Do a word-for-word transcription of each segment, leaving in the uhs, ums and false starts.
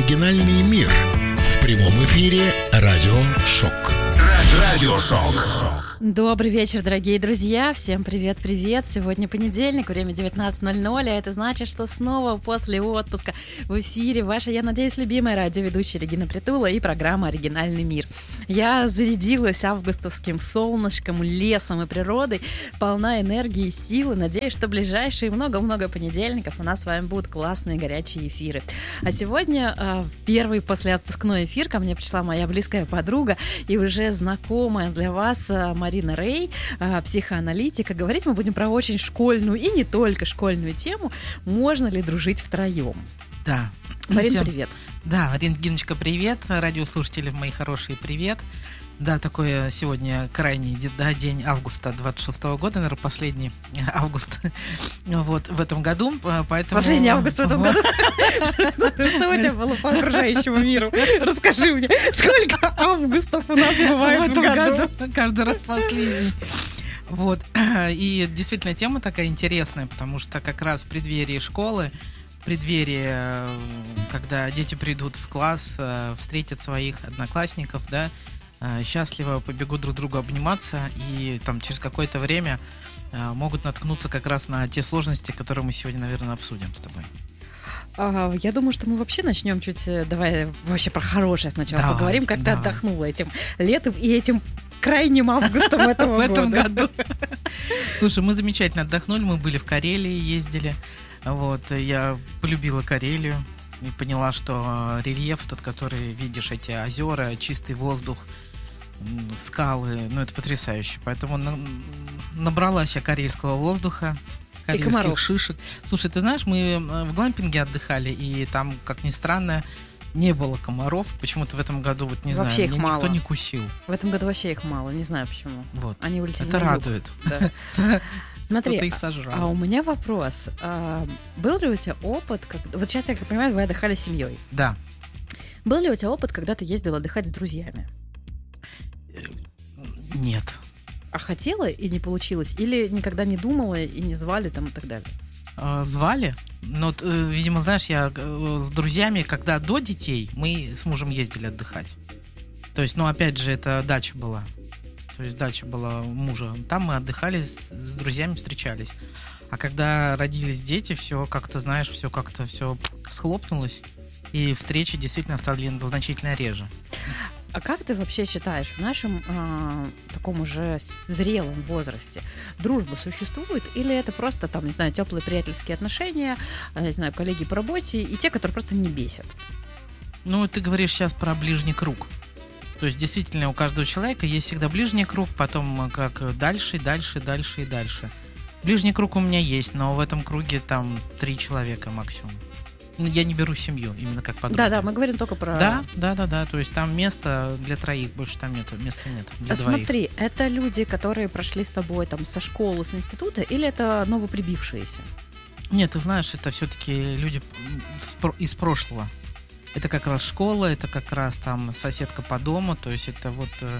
Оригинальный мир. В прямом эфире Радио Шок. Радио Шок. Добрый вечер, дорогие друзья. Всем привет-привет. Сегодня понедельник, время девятнадцать ноль ноль, а это значит, что снова после отпуска в эфире ваша, я надеюсь, любимая радиоведущая Регина Притула и программа «Оригинальный мир». Я зарядилась августовским солнышком, лесом и природой, полна энергии и силы. Надеюсь, что ближайшие много-много понедельников у нас с вами будут классные горячие эфиры. А сегодня э, в первый послеотпускной эфир ко мне пришла моя близкая подруга и уже знакомая для вас э, Марина Рей, э, психоаналитика. Говорить мы будем про очень школьную и не только школьную тему. Можно ли дружить втроем? Да. Марин, Всем... привет. Да, Региночка, привет. Радиослушатели мои хорошие, привет. Да, такой сегодня крайний да, день августа двадцать шестого года, наверное, последний август вот, в этом году. Поэтому... Последний август в этом году? Что у тебя было по окружающему миру? Расскажи мне, сколько августов у нас бывает в году? Каждый раз последний. Вот. И действительно тема такая интересная, потому что как раз в преддверии школы, в преддверии, когда дети придут в класс, встретят своих одноклассников, да, счастливо побегут друг другу обниматься, и там через какое-то время могут наткнуться как раз на те сложности, которые мы сегодня, наверное, обсудим с тобой. А, я думаю, что мы вообще начнем чуть... Давай вообще про хорошее сначала давай, поговорим, как давай. ты отдохнула этим летом и этим крайним августом этого года. В этом году. Слушай, мы замечательно отдохнули, мы были в Карелии, ездили. Вот, я полюбила Карелию и поняла, что рельеф тот, который видишь, эти озера, чистый воздух, скалы, ну это потрясающе. Поэтому на, набралась я карельского воздуха, карельских шишек. Слушай, ты знаешь, мы в глампинге отдыхали, и там, как ни странно, не было комаров. Почему-то в этом году, вот не вообще знаю, их меня мало. никто не кусил. В этом году вообще их мало, не знаю почему. Вот. Они улетели это на юг. радует. Да. Смотри, их сожрал. А у меня вопрос. А, был ли у тебя опыт, как... вот сейчас, я как понимаю, вы отдыхали с семьей? Да. Был ли у тебя опыт, когда ты ездила отдыхать с друзьями? Нет. А хотела и не получилось? Или никогда не думала и не звали там и так далее? А, звали, но, видимо, знаешь, я с друзьями, когда до детей, мы с мужем ездили отдыхать. То есть, ну, опять же, это дача была. То есть дача была у мужа. Там мы отдыхали, с, с друзьями встречались. А когда родились дети, все как-то, знаешь, все как-то все схлопнулось. И встречи действительно стали значительно реже. А как ты вообще считаешь, в нашем э, таком уже зрелом возрасте дружба существует? Или это просто, там, не знаю, теплые приятельские отношения, э, не знаю, коллеги по работе и те, которые просто не бесят? Ну, ты говоришь сейчас про ближний круг. То есть, действительно, у каждого человека есть всегда ближний круг, потом как дальше, дальше, дальше и дальше. Ближний круг у меня есть, но в этом круге там три человека максимум. Я не беру семью, именно как подругу. Да, да, мы говорим только про... Да, да, да, да, то есть там места для троих, больше там нет, места нет для а двоих. Смотри, это люди, которые прошли с тобой там со школы, с института, или это новоприбившиеся? Нет, ты знаешь, это все-таки люди из прошлого. Это как раз школа, это как раз там соседка по дому, то есть это вот э,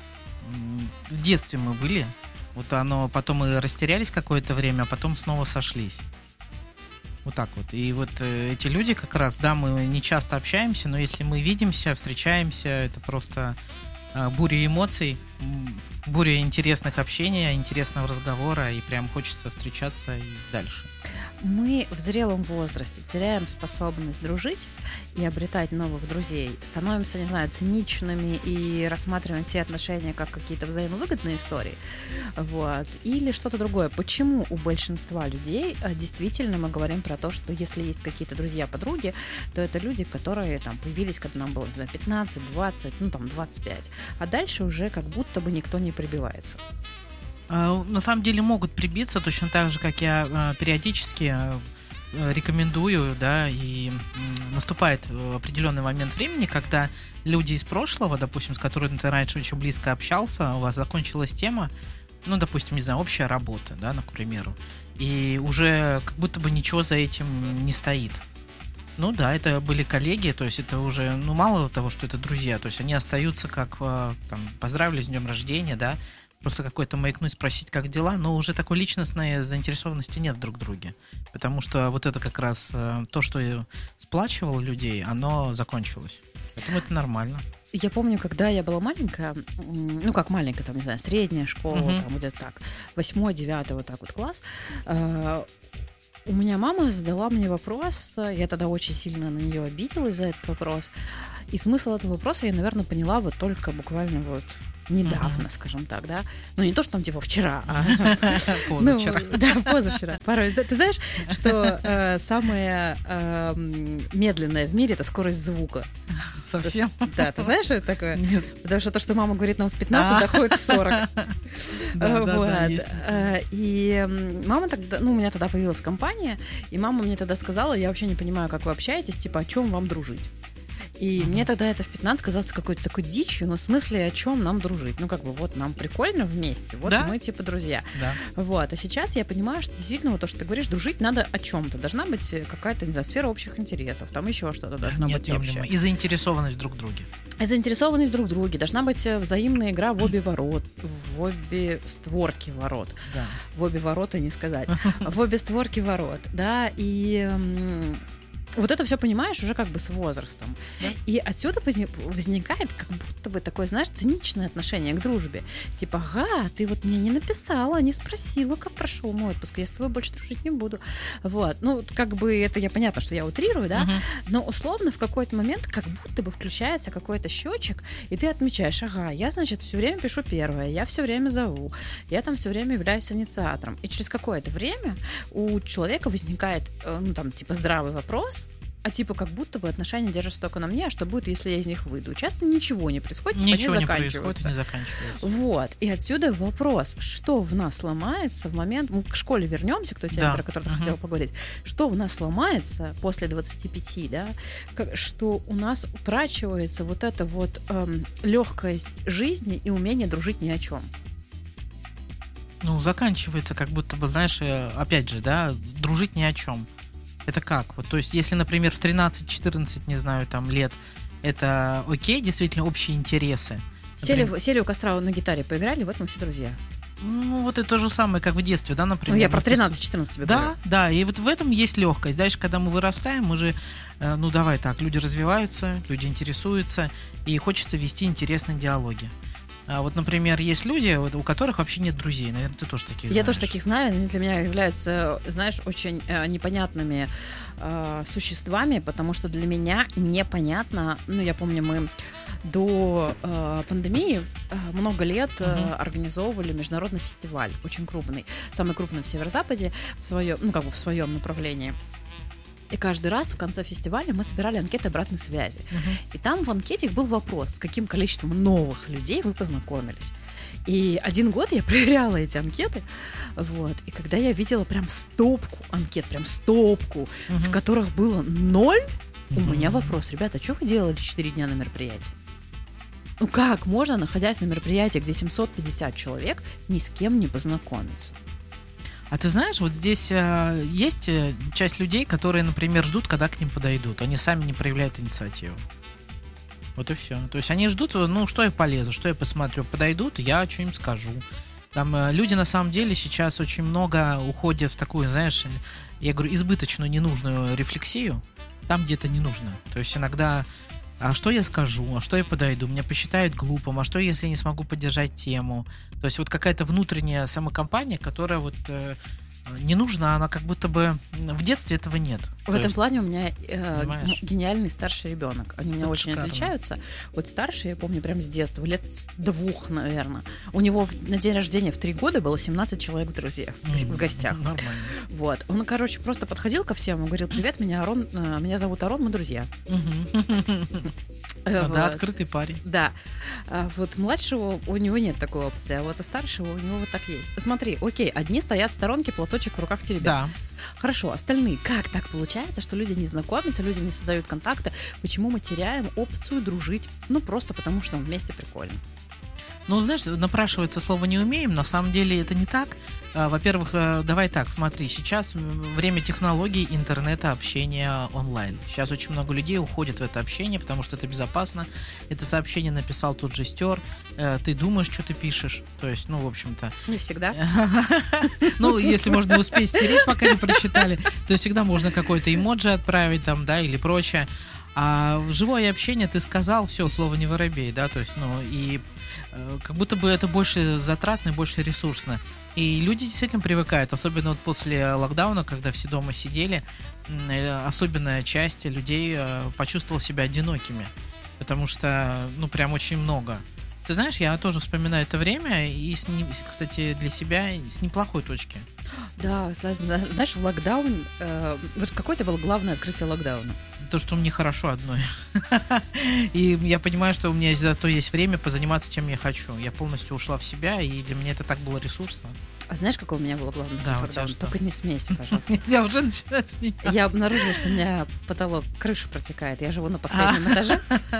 в детстве мы были, вот оно, потом мы растерялись какое-то время, а потом снова сошлись. Вот так вот. И вот э, эти люди как раз, да, мы не часто общаемся, но если мы видимся, встречаемся, это просто э, буря эмоций, буря интересных общения, интересного разговора, и прям хочется встречаться и дальше. Мы в зрелом возрасте теряем способность дружить и обретать новых друзей, становимся, не знаю, циничными и рассматриваем все отношения как какие-то взаимовыгодные истории, вот, или что-то другое. Почему у большинства людей действительно мы говорим про то, что если есть какие-то друзья-подруги, то это люди, которые там появились, когда нам было, не знаю, пятнадцать, двадцать, ну там двадцать пять, а дальше уже как будто бы никто не прибивается. На самом деле могут прибиться, точно так же, как я периодически рекомендую, да, и наступает определенный момент времени, когда люди из прошлого, допустим, с которыми ты раньше очень близко общался, у вас закончилась тема, ну, допустим, не знаю, общая работа, да, ну, к примеру, и уже как будто бы ничего за этим не стоит. Ну да, это были коллеги, то есть это уже, ну, мало того, что это друзья, то есть они остаются как, там, поздравили с днем рождения, да, просто какой-то маякнуть, спросить, как дела, но уже такой личностной заинтересованности нет друг в друге. Потому что вот это как раз э, то, что сплачивало людей, оно закончилось. Поэтому это нормально. Я помню, когда я была маленькая, ну как маленькая, там, не знаю, средняя школа, Мгм. там где-то так, восьмой, девятый, вот так вот класс, э, у меня мама задала мне вопрос, я тогда очень сильно на нее обиделась за этот вопрос, и смысл этого вопроса я, наверное, поняла вот только буквально вот недавно, Мгм. скажем так, да, ну не то, что там типа вчера, а Позавчера. ну, да, позавчера. Порой. Да, ты знаешь, что э, самое э, м, медленное в мире это скорость звука. Совсем? Да, ты знаешь, что это такое? Нет. Потому что то, что мама говорит нам в пятнадцать, А. доходит в сорок. Да, да, да, Вот. есть. Э, И м, мама тогда, ну, у меня тогда появилась компания, и мама мне тогда сказала, я вообще не понимаю, как вы общаетесь, типа, о чем вам дружить. И Мгм. мне тогда это в пятнадцать казалось какой-то такой дичью, но в смысле, о чем нам дружить? Ну, как бы, вот нам прикольно вместе, вот Да. мы типа друзья. Да. Вот, а сейчас я понимаю, что действительно вот то, что ты говоришь, дружить надо о чем-то. Должна быть какая-то, не знаю, сфера общих интересов, там еще что-то должно быть Неотъемлемо. общее. И заинтересованность друг в друге. И заинтересованные друг в друге. Должна быть э, взаимная игра в обе ворот, в обе створки ворот. Да. В обе ворота не сказать. В обе створки ворот, да, и м, вот это все понимаешь уже как бы с возрастом. Да. И отсюда возни- возникает как будто бы такое, знаешь, циничное отношение к дружбе. Типа, ага, ты вот мне не написала, не спросила, как прошел мой отпуск, я с тобой больше дружить не буду. Вот, ну, как бы это я понятно, что я утрирую, да, Мгм. но условно в какой-то момент как будто бы включается какой-то счетчик, и ты отмечаешь, ага, я, значит, все время пишу первое, я все время зову, я там все время являюсь инициатором. И через какое-то время у человека возникает, э, ну, там, типа, здравый вопрос, а типа как будто бы отношения держатся только на мне, а что будет, если я из них выйду? Часто ничего не происходит, типа Ничего они не заканчиваются. происходит, не заканчивается. Вот. И отсюда вопрос, что в нас ломается в момент... Мы к школе вернемся, к той теме, Да. про которую ты Мгм. хотела поговорить. Что в нас ломается после двадцати пяти, да? Как- что у нас утрачивается вот эта вот эм, легкость жизни и умение дружить ни о чем. Ну, заканчивается, как будто бы, знаешь, э, опять же, да, дружить ни о чем. Это как? Вот, то есть, если, например, в тринадцать-четырнадцать, не знаю, там, лет, это окей, действительно, общие интересы. Сели, Например, в- сели у костра на гитаре, поиграли, вот мы все друзья. Ну, вот это то же самое, как в детстве, да, например. Ну, я про Мы тусу- тринадцать-четырнадцать тебе говорю. Да, да, и вот в этом есть легкость. Дальше, когда мы вырастаем, мы же, э, ну давай так, люди развиваются, люди интересуются, и хочется вести интересные диалоги. А вот, например, есть люди, вот, у которых вообще нет друзей. Наверное, ты тоже таких Я знаешь. тоже таких знаю, они для меня являются, знаешь, очень э, непонятными э, существами, потому что для меня непонятно, ну, я помню, мы до э, пандемии э, много лет э, Мгм. организовывали международный фестиваль, очень крупный, самый крупный в Северо-Западе, в своем, ну, как бы в своем направлении. И каждый раз в конце фестиваля мы собирали анкеты обратной связи. Мгм. И там в анкете был вопрос, с каким количеством новых людей вы познакомились. И один год я проверяла эти анкеты, вот, и когда я видела прям стопку анкет, прям стопку, в Мгм. которых было ноль, у Мгм. меня вопрос, ребята, что вы делали четыре дня на мероприятии? Ну как можно, находясь на мероприятии, где семьсот пятьдесят человек, ни с кем не познакомиться? А ты знаешь, вот здесь э, есть э, часть людей, которые, например, ждут, когда к ним подойдут. Они сами не проявляют инициативу. Вот и все. То есть они ждут, ну, что я полезу, что я посмотрю. Подойдут, я что-нибудь скажу. Там э, люди, на самом деле, сейчас очень много уходят в такую, знаешь, я говорю, избыточную, ненужную рефлексию, там где-то не нужно. То есть иногда, а что я скажу, а что я подойду, меня посчитают глупым, а что, если я не смогу поддержать тему. То есть вот какая-то внутренняя самокомпания, которая вот э, не нужна, она как будто бы в детстве этого нет. В То этом есть- плане у меня э, Понимаешь? г- гениальный старший ребенок. Они у меня Это очень шикарно. отличаются. Вот старший, я помню, прям с детства, лет с двух, наверное. У него в- на день рождения в три года было семнадцать человек в друзьях, в М, в гостях. Нормально. Вот. Он, короче, просто подходил ко всем и говорил: привет, меня Арон, э, меня зовут Арон, мы друзья. Мгм. Э, Ну Да, вот. открытый парень. Да. А вот младшего у него нет такой опции, а вот у старшего у него вот так есть. Смотри, окей, одни стоят в сторонке, платочек в руках теребят. Да. Хорошо, остальные. Как так получается, что люди не знакомятся, люди не создают контакты? Почему мы теряем опцию дружить? Ну, просто потому что нам вместе прикольно. Ну, знаешь, напрашивается слово «не умеем», на самом деле это не так. Во-первых, давай так, смотри, сейчас время технологий, интернета, общения онлайн. Сейчас очень много людей уходит в это общение, потому что это безопасно. Это сообщение написал, тут же стер. Ты думаешь, что ты пишешь. То есть, ну, в общем-то... Не всегда. Ну, если можно успеть стереть, пока не прочитали, то всегда можно какой-то эмоджи отправить там, да, или прочее. А в живое общение ты сказал, все, слово не воробей, да, то есть, ну, и э, как будто бы это больше затратно и больше ресурсно. И люди действительно привыкают, особенно вот после локдауна, когда все дома сидели, э, особенная часть людей э, почувствовала себя одинокими, потому что, ну, прям очень много. Ты знаешь, я тоже вспоминаю это время, и, с не, кстати, для себя с неплохой точки. Да, знаешь, в локдаун... Э, вот какое у тебя было главное открытие локдауна? То, что мне хорошо одной. И я понимаю, что у меня зато есть время позаниматься, чем я хочу. Я полностью ушла в себя, и для меня это так было ресурсно. А знаешь, какое у меня было главное? Да, только не смейся, пожалуйста. Я уже начинаю смеяться. Я обнаружила, что у меня потолок, крыша протекает. Я живу на последнем этаже.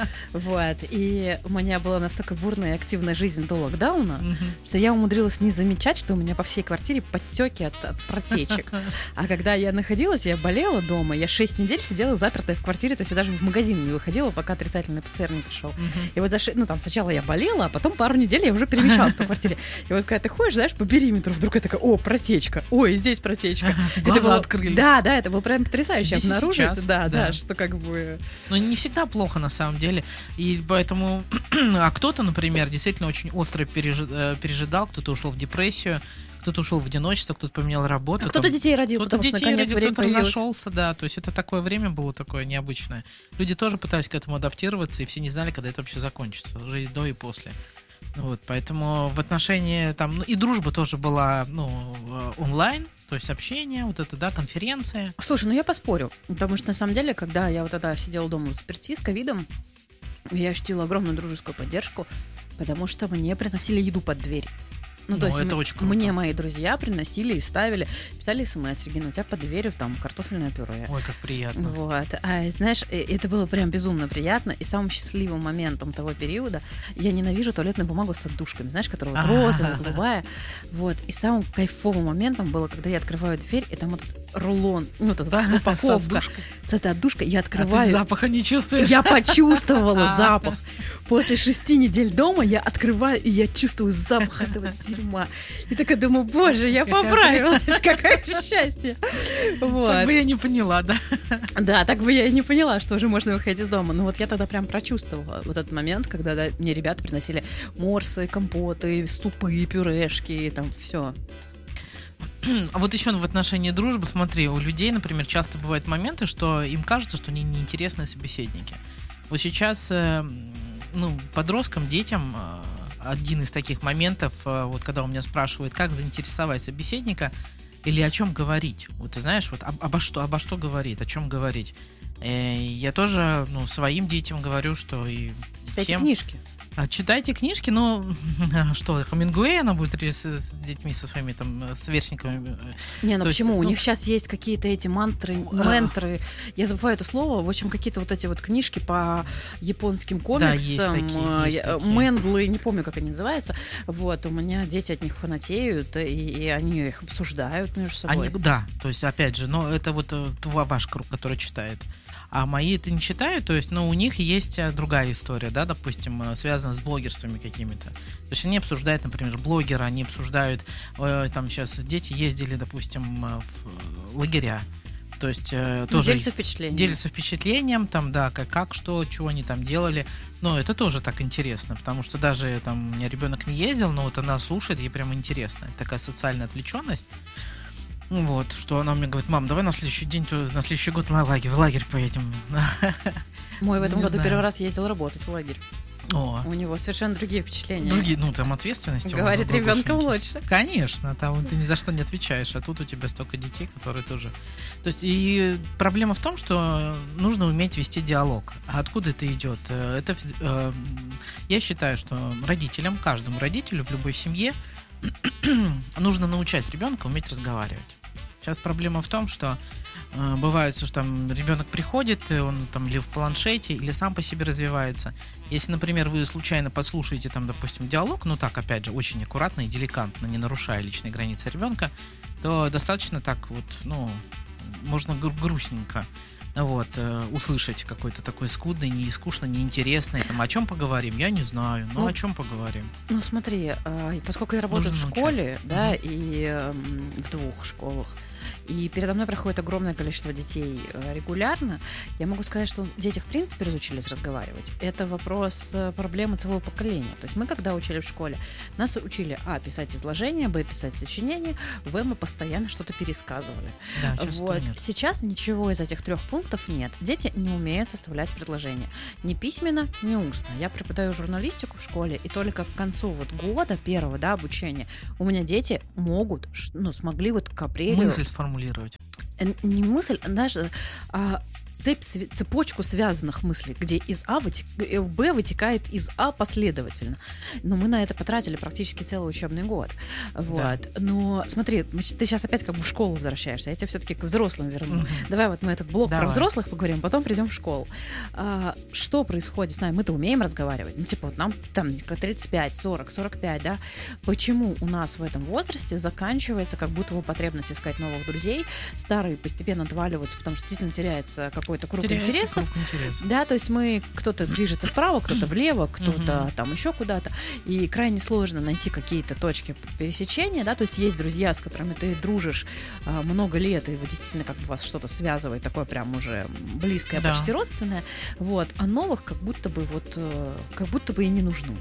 Вот. И у меня была настолько бурная и активная жизнь до локдауна, что я умудрилась не замечать, что у меня по всей квартире подтеки от, от протечек. А когда я находилась, я болела дома, я шесть недель сидела запертая в квартире, то есть я даже в магазин не выходила, пока отрицательный ПЦР не пришел. И вот за ше... ну там сначала я болела, а потом пару недель я уже перемещалась по квартире. И вот когда ты ходишь, знаешь, по периметру, вдруг я такая, о, протечка, ой, здесь протечка. Глаза это было... открылись. Да, да, это было прям потрясающе Здесь обнаружить. Да, да, да, что как бы... Но не всегда плохо, на самом деле. И поэтому... а кто-то, например, действительно очень остро пережи... пережидал, кто-то ушел в депрессию, кто-то ушел в одиночество, кто-то поменял работу. А кто-то там... детей родил, кто-то потому детей что наконец родил, время кто-то появилось. разошелся, да. То есть это такое время было такое необычное. Люди тоже пытались к этому адаптироваться, и все не знали, когда это вообще закончится. Жизнь до и после. Вот, поэтому в отношении там, ну, и дружба тоже была, ну, онлайн, то есть общение, вот это, да, конференции. Слушай, ну я поспорю, потому что на самом деле, когда я вот тогда сидела дома в заперти с ковидом, я ощутила огромную дружескую поддержку, потому что мне приносили еду под дверь. Ну, то Ну, есть это м- очень круто. мне мои друзья приносили и ставили, писали смс: Регина, у тебя под дверью там картофельное пюре. Ой, как приятно. Вот. А знаешь, э, это было прям безумно приятно. И самым счастливым моментом того периода я ненавижу туалетную бумагу с отдушками, знаешь, которая вот розовая, голубая. Вот. И самым кайфовым моментом было, когда я открываю дверь, и там вот этот рулон, ну, вот эта Да, с упаковка отдушкой. с этой отдушкой, я А ты открываю. запаха не чувствуешь? Я почувствовала А. запах. После шести недель дома я открываю, и я чувствую запах этого дерьма. И такая думаю, боже, я поправилась, какое счастье. Вот. Так бы я не поняла, да. Да, так бы я и не поняла, что уже можно выходить из дома. Но вот я тогда прям прочувствовала вот этот момент, когда да, мне ребята приносили морсы, компоты, супы, пюрешки, там все. А вот еще в отношении дружбы, смотри, у людей, например, часто бывают моменты, что им кажется, что они неинтересные собеседники. Вот сейчас, э, ну, подросткам, детям э, один из таких моментов, э, вот когда у меня спрашивают, как заинтересовать собеседника или о чем говорить. Вот ты знаешь, вот об, обо что, обо что говорит, о чем говорить. Э, я тоже, ну, своим детям говорю, что и Эти всем... книжки. А, читайте книжки, ну, что, Хемингуэй она будет с, с детьми, со своими там сверстниками? Не, ну То есть, почему? У ну, них сейчас есть какие-то эти мантры, ментры. Я забываю это слово. В общем, какие-то вот эти вот книжки по японским комиксам. есть такие, есть э, такие. Мендлы, не помню, как они называются. Вот, у меня дети от них фанатеют, и, и они их обсуждают между собой. Они, да, то есть, опять же, но это вот э, твой, ваш круг, который читает. А мои это не читают, то есть, но у них есть э, другая история, да, допустим, э, связанная с блогерствами какими-то. То есть они обсуждают, например, блогера, они обсуждают, э, там сейчас дети ездили, допустим, э, в лагеря. То есть э, Ну, тоже делятся впечатлением. делятся впечатлением, там, да, как, как, что, чего они там делали. Но это тоже так интересно, потому что даже там у меня ребенок не ездил, но вот она слушает, ей прям интересно. Такая социальная отвлеченность. Вот, что она мне говорит, мам, давай на следующий день, то- на следующий год на лагерь, в лагерь поедем. Мой в этом Не году знаю. первый раз ездил работать в лагерь. О, У него совершенно другие впечатления. другие, ну, там ответственность. Говорит, ребенком лучше. Конечно, там ты ни за что не отвечаешь, а тут у тебя столько детей, которые тоже... То есть и проблема в том, что нужно уметь вести диалог. А откуда это идет? Э, Это, э, я считаю, что родителям, каждому родителю в любой семье нужно научать ребенка уметь разговаривать. Сейчас проблема в том, что э, бывает, что там ребенок приходит, и он там или в планшете, или сам по себе развивается. Если, например, вы случайно подслушаете там, допустим, диалог, ну так, опять же, очень аккуратно и деликатно, не нарушая личные границы ребенка, то достаточно так вот, ну, можно гру- грустненько вот, э, услышать какой-то такой скудный, не скучно, неинтересный. Там, о чем поговорим? Я не знаю. Ну, Ну, о чем поговорим? Ну, смотри, э, поскольку я работаю Нужно в научать. школе, да, Мгм. и э, в двух школах, и передо мной проходит огромное количество детей э, регулярно, я могу сказать, что дети в принципе разучились разговаривать. Это вопрос э, проблемы целого поколения. То есть мы, когда учили в школе, нас учили, а, писать изложения, б, писать сочинения, в, мы постоянно что-то пересказывали. Да, сейчас этого Вот. нет. Сейчас ничего из этих трех пунктов нет. Дети не умеют составлять предложения. Ни письменно, ни устно. Я преподаю журналистику в школе, и только к концу вот года первого, да, обучения у меня дети могут, ш- ну, смогли вот к апрелю... Мысль сформулировать. Э, Не мысль, а даже а, цепь, св- цепочку связанных мыслей, где из А вытек- э, Б вытекает из А последовательно. Но мы на это потратили практически целый учебный год. Вот. Да. Но смотри, мы щ- ты сейчас опять как бы в школу возвращаешься, я тебя все-таки к взрослым верну. Мгм. Давай вот мы этот блок про Давай. взрослых поговорим, потом придем в школу. А, что происходит с нами? Мы-то умеем разговаривать. Ну, типа, вот нам там тридцать пять, сорок, сорок пять, да? Почему у нас в этом возрасте заканчивается как будто бы потребность искать новых друзей, старые постепенно отваливаются, потому что действительно теряется какой-то круг Теряется интересов. круг интересов. Да, то есть мы, кто-то движется вправо, кто-то влево, кто-то Мгм. там еще куда-то, и крайне сложно найти какие-то точки пересечения, да, то есть есть друзья, с которыми ты дружишь а, много лет, и вы действительно как бы вас что-то связывает, такое прям уже близкое, Да. почти родственное, вот, а новых как будто бы вот, э, как будто бы и не нужны.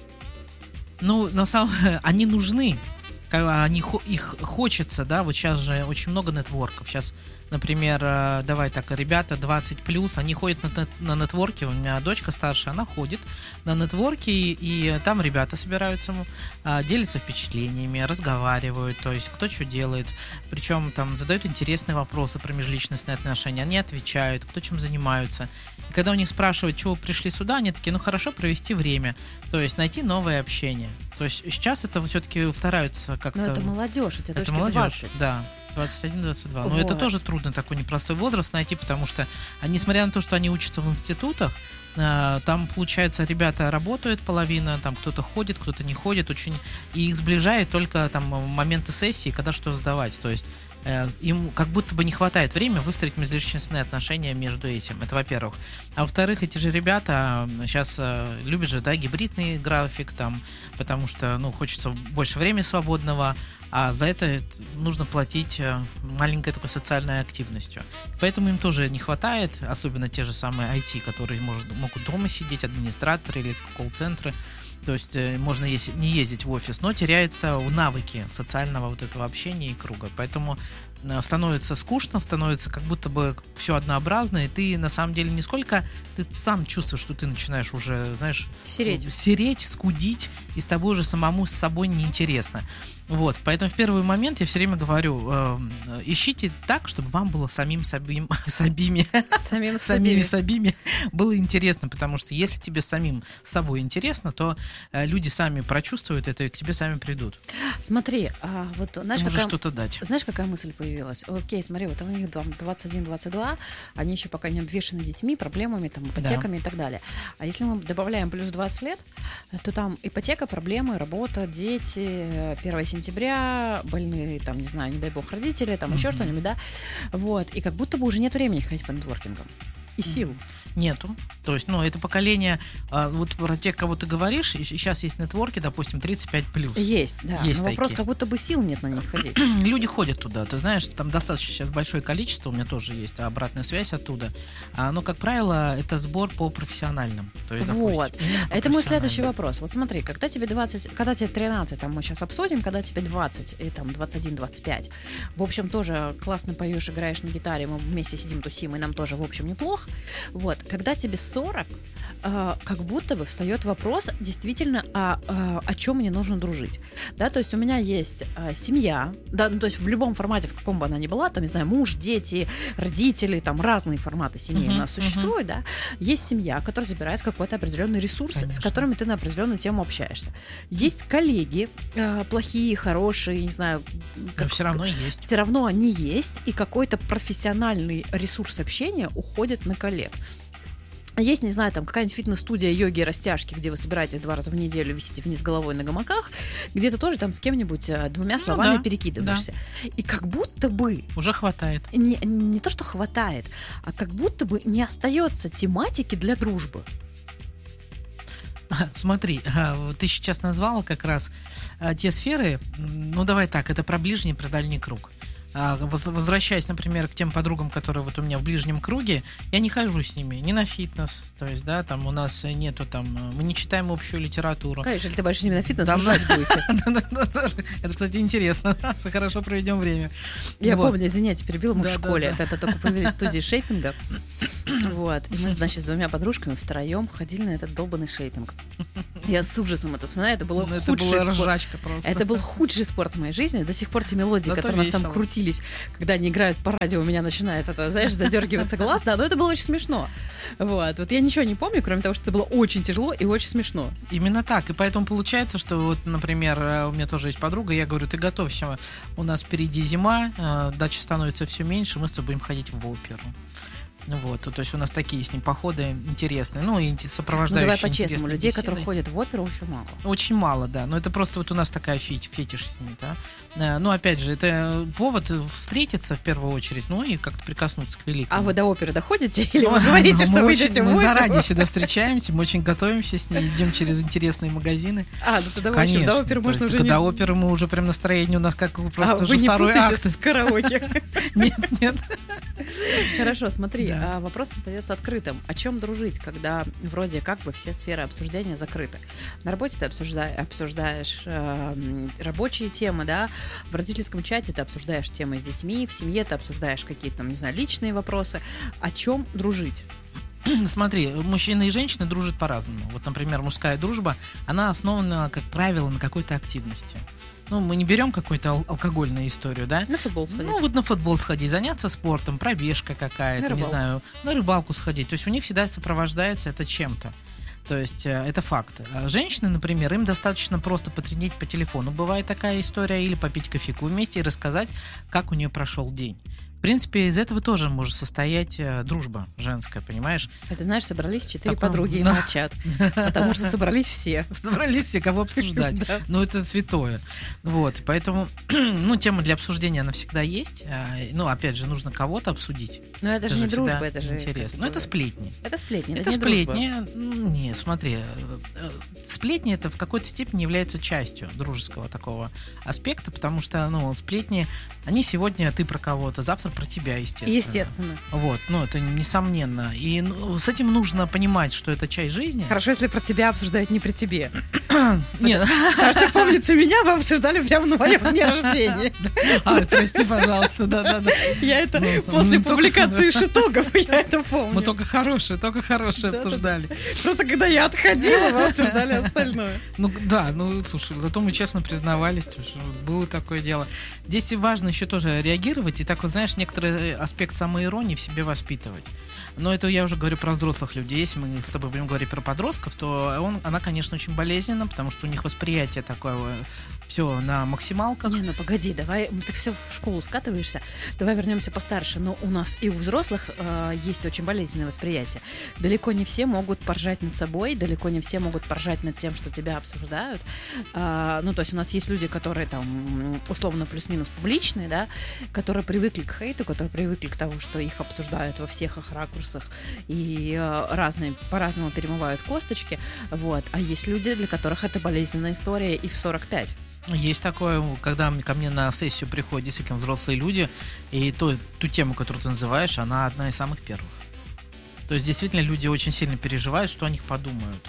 Ну, на самом они нужны. Ка- Они, хо- их хочется, да, вот сейчас же очень много нетворков. Сейчас, например, э, давай так, ребята двадцать плюс, они ходят на, нет- на нетворки. У меня дочка старшая, она ходит на нетворки, и, и там ребята собираются, м, а, делятся впечатлениями, разговаривают, то есть кто что делает. Причем там задают интересные вопросы про межличностные отношения, они отвечают, кто чем занимаются. И когда у них спрашивают, чего вы пришли сюда, они такие, ну хорошо провести время, то есть найти новое общение. То есть сейчас это все-таки стараются как-то... Но это молодежь, у тебя Это дочке молодежь, двадцать. да, двадцать один двадцать два. Но это Вот. тоже трудно, такой непростой возраст найти, потому что, а несмотря на то, что они учатся в институтах, а, там, получается, ребята работают половина, там кто-то ходит, кто-то не ходит, очень, и их сближает только там моменты сессии, когда что сдавать, то есть э, им как будто бы не хватает времени выстроить межличностные отношения между этим, это во-первых. А во-вторых, эти же ребята сейчас э, любят же, да, гибридный график, там, потому что, ну, хочется больше времени свободного, а за это нужно платить э, маленькой такой социальной активностью. Поэтому им тоже не хватает, особенно те же самые ай ти, которые может, могут дома сидеть, администраторы или колл-центры. То есть э, можно еси- не ездить в офис, но теряются навыки социального вот этого общения и круга. Поэтому э, становится скучно, становится как будто бы все однообразно, и ты на самом деле не сколько ты сам чувствуешь, что ты начинаешь уже, знаешь, Сереть. сереть, скудить, и с тобой уже самому с собой неинтересно. Вот, поэтому в первый момент я все время говорю, э, э, ищите так, чтобы вам было самим собим, собими, Самим самими собой. собими было интересно, потому что если тебе самим с собой интересно, то э, люди сами прочувствуют это и к тебе сами придут. Смотри, а вот знаешь, Ты можешь какая... что-то дать. Знаешь, какая мысль появилась? Окей, смотри, вот у них там двадцать один двадцать два, они еще пока не обвешаны детьми, проблемами, там, ипотеками и так далее. А если мы добавляем плюс двадцать лет, то там ипотека, проблемы, работа, дети, первое сентября, больные, там, не знаю, не дай бог, родители, там, еще Мгм. что-нибудь, да? Вот, и как будто бы уже нет времени ходить по нетворкингам. И сил. Нету. То есть, ну, это поколение, а, вот про тех, кого ты говоришь, и сейчас есть нетворки, допустим, тридцать пять плюс. Есть, да. Есть Но вопрос, такие. как будто бы сил нет на них ходить. Люди ходят туда, ты знаешь, там достаточно сейчас большое количество, у меня тоже есть обратная связь оттуда. А, но, как правило, это сбор по профессиональным. То есть, допустим, Вот. именно по Это мой следующий профессиональным. вопрос. Вот смотри, когда тебе двадцать, когда тебе тринадцать, там мы сейчас обсудим, когда тебе двадцать и там двадцать один двадцать пять. В общем, тоже классно поешь, играешь на гитаре, мы вместе сидим, тусим, и нам тоже, в общем, неплохо. Вот. Когда тебе сорок, э, как будто бы встает вопрос действительно, а, э, о чем мне нужно дружить. Да, то есть у меня есть э, семья, да, ну, то есть в любом формате, в каком бы она ни была, там, не знаю, муж, дети, родители, там разные форматы семьи uh-huh, у нас uh-huh. существуют, да. Есть семья, которая забирает какой-то определенный ресурс, Конечно. С которыми ты на определенную тему общаешься. Есть коллеги, э, плохие, хорошие, не знаю. Как, Но все равно есть. Все равно они есть, и какой-то профессиональный ресурс общения уходит на коллег. Есть, не знаю, там какая-нибудь фитнес-студия йоги и растяжки, где вы собираетесь два раза в неделю, висите вниз головой на гамаках, где ты тоже там с кем-нибудь двумя словами ну, да, перекидываешься. Да. И как будто бы... Уже хватает. Не, не то, что хватает, а как будто бы не остается тематики для дружбы. Смотри, ты сейчас назвала как раз те сферы, ну давай так, это про ближний, про дальний круг. Возвращаясь, например, к тем подругам, которые вот у меня в ближнем круге, я не хожу с ними ни на фитнес, то есть, да, там у нас нету там, мы не читаем общую литературу. Конечно, если ты больше с ними на фитнес, бежать будете. Это, кстати, интересно, хорошо проведем время. Я помню, извиняйте, перебила, мы в школе, это только появились студии шейпинга, вот, и мы, значит, с двумя подружками втроем ходили на этот долбанный шейпинг. Я с ужасом это вспоминаю, это было худший спорт. Это был худший спорт в моей жизни, до сих пор те мелодии, которые нас там крутили, когда они играют по радио, у меня начинает это, знаешь, задергиваться глаз, да, но это было очень смешно. Вот, вот я ничего не помню, кроме того, что это было очень тяжело и очень смешно. Именно так, и поэтому получается, что вот, например, у меня тоже есть подруга, я говорю, ты готовься, у нас впереди зима, дача становится все меньше, мы с тобой будем ходить в оперу. Вот, то есть у нас такие с ним походы интересные, ну и сопровождающие. Ну, давай по-честному, людей, беседы. Которые ходят в оперу, очень мало. Очень мало, да, но это просто вот у нас такая фетиш, фетиш с ним, да. Ну, опять же, это повод встретиться в первую очередь, ну и как-то прикоснуться к великому. А вы до оперы доходите? Или вы говорите, что вы идете в оперу? Мы заранее всегда встречаемся, мы очень готовимся с ней, идем через интересные магазины. А, ну тогда вообще до оперы можно уже не... До оперы мы уже прям настроение у нас как просто уже второй акт. А вы не путаете с караоке? Нет, нет. Хорошо, смотри, да. Вопрос остается открытым. О чем дружить, когда вроде как бы все сферы обсуждения закрыты? На работе ты обсуждаешь, обсуждаешь э, рабочие темы, да, в родительском чате ты обсуждаешь темы с детьми, в семье ты обсуждаешь какие-то, там, не знаю, личные вопросы. О чем дружить? Смотри, мужчины и женщины дружат по-разному. Вот, например, мужская дружба, она основана, как правило, на какой-то активности. Ну, мы не берем какую-то ал- алкогольную историю, да? На футбол сходить. Ну, вот на футбол сходить, заняться спортом, пробежка какая-то, не знаю, на рыбалку сходить. То есть у них всегда сопровождается это чем-то. То есть это факт. Женщины, например, им достаточно просто потрендить по телефону. Бывает такая история, или попить кофейку вместе и рассказать, как у нее прошел день. В принципе, из этого тоже может состоять э, дружба женская, понимаешь? Это, знаешь, собрались четыре подруги и молчат, потому что собрались все. Собрались все, кого обсуждать. Ну, это святое. Вот, поэтому, ну, тема для обсуждения, она всегда есть. Ну, опять же, нужно кого-то обсудить. Но это же не дружба, это же... Интересно. Ну, это сплетни. Это сплетни, это сплетни. Не, смотри, сплетни это в какой-то степени является частью дружеского такого аспекта, потому что, ну, сплетни, они сегодня ты про кого-то, завтра про тебя, естественно. Естественно. Вот, ну, это несомненно. И ну, с этим нужно понимать, что это часть жизни. Хорошо, если про тебя обсуждают не при тебе. Нет. Потому что, помнится, меня вы обсуждали прямо на моем дне рождения. А, прости, пожалуйста, да-да-да. Я это после публикации шитогов, я это помню. Мы только хорошие, только хорошие обсуждали. Просто когда я отходила, вы обсуждали остальное. Ну, да, ну, слушай, зато мы честно признавались, что было такое дело. Здесь важно еще тоже реагировать и так вот, знаешь, некоторый аспект самоиронии в себе воспитывать. Но это я уже говорю про взрослых людей. Если мы с тобой будем говорить про подростков, то он, она, конечно, очень болезненна, потому что у них восприятие такое все на максималках. Не, ну погоди, давай, ты все в школу скатываешься, давай вернемся постарше. Но у нас и у взрослых э, есть очень болезненное восприятие. Далеко не все могут поржать над собой, далеко не все могут поржать над тем, что тебя обсуждают. Э, ну, то есть у нас есть люди, которые там условно плюс-минус публичные, да, которые привыкли к хейту, которые привыкли к тому, что их обсуждают во всех их ракурсах и э, разные, по-разному перемывают косточки. Вот. А есть люди, для которых это болезненная история и в сорок пять. Есть такое, когда ко мне на сессию приходят действительно взрослые люди, и то, ту тему, которую ты называешь, она одна из самых первых. То есть действительно люди очень сильно переживают, что о них подумают.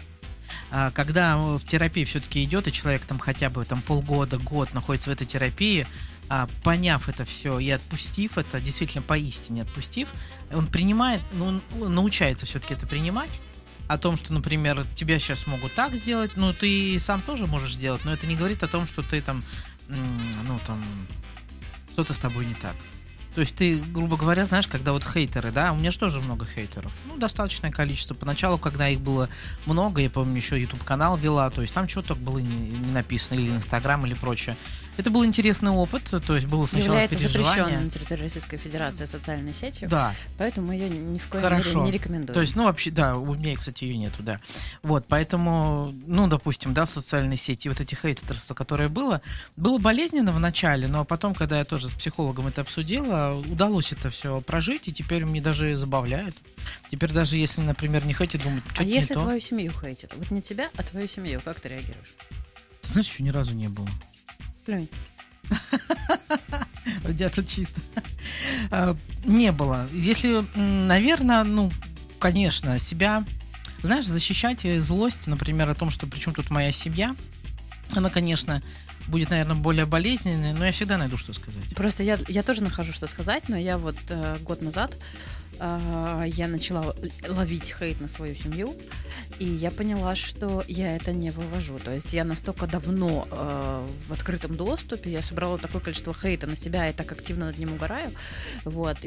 А когда в терапии все-таки идет, и человек там хотя бы там, полгода, год находится в этой терапии, а, поняв это все и отпустив это, действительно поистине отпустив, он принимает, ну, он научается все-таки это принимать, о том, что, например, тебя сейчас могут так сделать, ну, ты сам тоже можешь сделать, но это не говорит о том, что ты там, ну, там, что-то с тобой не так. То есть ты, грубо говоря, знаешь, когда вот хейтеры, да, у меня же тоже много хейтеров, ну, достаточное количество. Поначалу, когда их было много, я помню, еще YouTube-канал вела, то есть там что-то было не, не написано, или Инстаграм, или прочее. Это был интересный опыт, то есть было сначала является переживание. запрещенной на территории Российской Федерации социальной сетью, да. Поэтому ее ни в коем Хорошо. мере не рекомендую. То есть, ну, вообще, да, у меня, кстати, ее нету, да. Вот, поэтому, ну, допустим, да, социальные сети, вот эти хейтерства, которое было, было болезненно в начале, но потом, когда я тоже с психологом это обсудила, удалось это все прожить, и теперь мне даже забавляет. Теперь даже если, например, не хейтят, думают, что-то А не если то. твою семью хейтят? Вот не тебя, а твою семью, как ты реагируешь? Знаешь, еще ни разу не было. Плюнь. У тебя тут чисто. Не было. Если, наверное, ну, конечно, себя, знаешь, защищать злость, например, о том, что при чем тут моя семья, она, конечно, будет, наверное, более болезненной, но я всегда найду, что сказать. Просто я, я тоже нахожу, что сказать, но я вот э, год назад э, я начала ловить хейт на свою семью, и я поняла, что я это не вывожу. То есть я настолько давно э, в открытом доступе, я собрала такое количество хейта на себя и так активно над ним угораю, вот,